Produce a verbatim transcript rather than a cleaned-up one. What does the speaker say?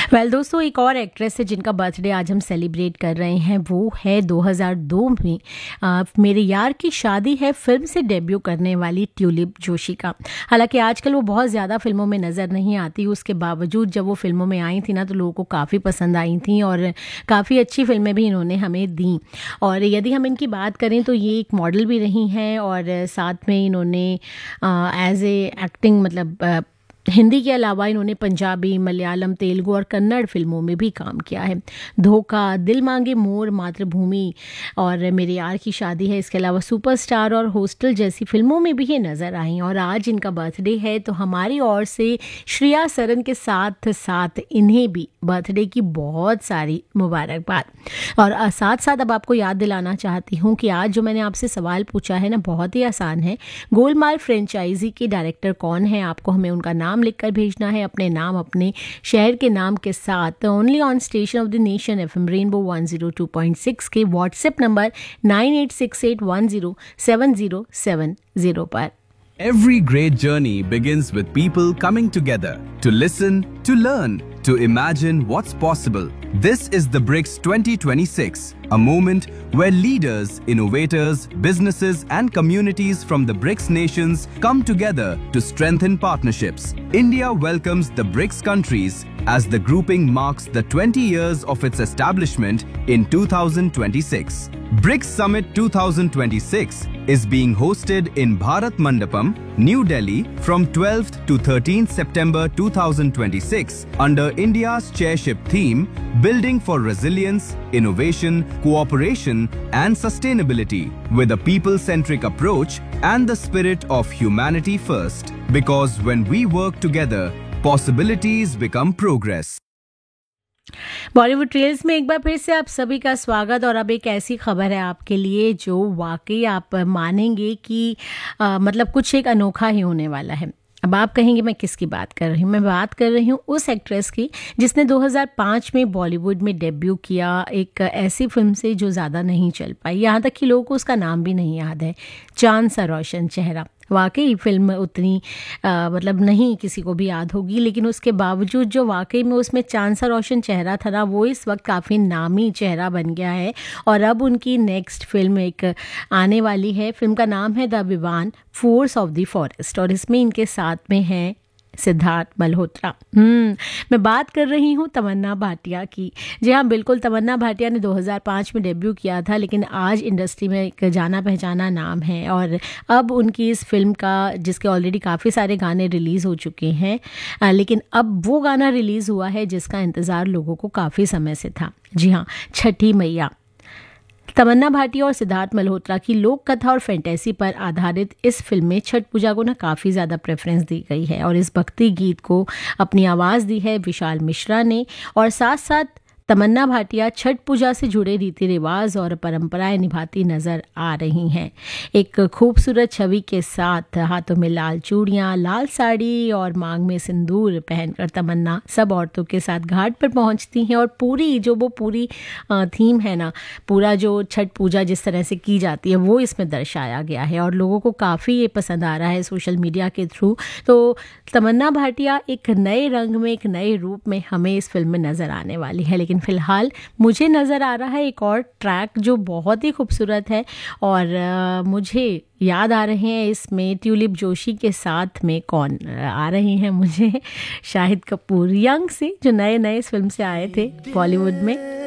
Well well, दोस्तों, एक और एक्ट्रेस है जिनका बर्थडे आज हम सेलिब्रेट कर रहे हैं। वो है दो हज़ार दो में आ, मेरे यार की शादी है फिल्म से डेब्यू करने वाली ट्यूलिप जोशी का। हालांकि आजकल वो बहुत ज़्यादा फिल्मों में नज़र नहीं आती, उसके बावजूद जब वो फिल्मों में आई थी ना तो लोगों को काफ़ी पसंद आई थी और काफ़ी अच्छी फिल्में भी इन्होंने हमें दी। और यदि हम इनकी बात करें तो ये एक मॉडल भी रही हैं और साथ में इन्होंने एज ए एक्टिंग मतलब आ, हिंदी के अलावा इन्होंने पंजाबी, मलयालम, तेलुगु और कन्नड़ फिल्मों में भी काम किया है। धोखा, दिल मांगे मोर, मातृभूमि और मेरे यार की शादी है, इसके अलावा सुपरस्टार और हॉस्टल जैसी फिल्मों में भी ये नज़र आई। और आज इनका बर्थडे है तो हमारी ओर से श्रेया सरन के साथ साथ इन्हें भी बर्थडे की बहुत सारी मुबारकबाद। और साथ साथ अब आपको याद दिलाना चाहती हूँ कि आज जो मैंने आपसे सवाल पूछा है ना, बहुत ही आसान है। गोलमाल फ्रेंचाइजी के डायरेक्टर कौन है? आपको हमें उनका नाम लिखकर भेजना है, अपने नाम अपने शहर के नाम के साथ। Only on station of the nation FM rainbow one zero two point six के WhatsApp number nine eight six eight one zero seven zero seven zero पर। Every great journey begins with people coming together to listen, to learn, to imagine what's possible. This is the BRICS twenty twenty-six, a moment where leaders, innovators, businesses and communities from the BRICS nations come together to strengthen partnerships. India welcomes the BRICS countries as the grouping marks the twenty years of its establishment in two thousand twenty-six. BRICS Summit twenty twenty-six is being hosted in Bharat Mandapam, New Delhi from twelfth to thirteenth September two thousand twenty-six under India's chairship theme Building for Resilience, Innovation, Cooperation and Sustainability with a people-centric approach and the spirit of humanity first. Because when we work together, possibilities become progress. Bollywood trails में एक बार फिर से आप सभी का स्वागत। और अब एक ऐसी खबर है आपके लिए जो वाकई आप मानेंगे कि आ, मतलब कुछ एक अनोखा ही होने वाला है। अब आप कहेंगे मैं किसकी बात कर रही हूँ? मैं बात कर रही हूँ उस एक्ट्रेस की जिसने दो हज़ार पाँच में बॉलीवुड में डेब्यू किया, एक ऐसी फिल्म से जो ज़्यादा नहीं चल पाई, यहाँ तक कि लोगों को उसका नाम भी नहीं याद है। चांद सा रोशन चेहरा। वाकई फिल्म उतनी आ, मतलब नहीं किसी को भी याद होगी, लेकिन उसके बावजूद जो वाकई में उसमें चांद सा रोशन चेहरा था ना, वो इस वक्त काफ़ी नामी चेहरा बन गया है। और अब उनकी नेक्स्ट फिल्म एक आने वाली है। फिल्म का नाम है the Vivaan, force of the forest और इसमें इनके साथ में हैं सिद्धार्थ मल्होत्रा। हम्म मैं बात कर रही हूँ तमन्ना भाटिया की। जी हाँ, बिल्कुल, तमन्ना भाटिया ने दो हज़ार पाँच में डेब्यू किया था, लेकिन आज इंडस्ट्री में एक जाना पहचाना नाम है। और अब उनकी इस फिल्म का, जिसके ऑलरेडी काफ़ी सारे गाने रिलीज़ हो चुके हैं, लेकिन अब वो गाना रिलीज़ हुआ है जिसका इंतज़ार लोगों को काफ़ी समय से था। जी हाँ, छठी मैया। तमन्ना भाटिया और सिद्धार्थ मल्होत्रा की लोक कथा और फैंटेसी पर आधारित इस फिल्म में छठ पूजा को ना काफ़ी ज़्यादा प्रेफरेंस दी गई है और इस भक्ति गीत को अपनी आवाज़ दी है विशाल मिश्रा ने। और साथ साथ तमन्ना भाटिया छठ पूजा से जुड़े रीति रिवाज और परंपराएं निभाती नज़र आ रही हैं। एक खूबसूरत छवि के साथ हाथों में लाल चूड़ियाँ, लाल साड़ी और मांग में सिंदूर पहनकर तमन्ना सब औरतों के साथ घाट पर पहुंचती हैं। और पूरी जो वो पूरी थीम है ना, पूरा जो छठ पूजा जिस तरह से की जाती है वो इसमें दर्शाया गया है और लोगों को काफ़ी ये पसंद आ रहा है सोशल मीडिया के थ्रू। तो तमन्ना भाटिया एक नए रंग में, एक नए रूप में हमें इस फिल्म में नज़र आने वाली है। लेकिन फ़िलहाल मुझे नज़र आ रहा है एक और ट्रैक जो बहुत ही खूबसूरत है और आ, मुझे याद आ रहे हैं इसमें ट्यूलिप जोशी के साथ में कौन आ रहे हैं मुझे? शाहिद कपूर, यंग से, जो नए नए इस फिल्म से आए थे बॉलीवुड में।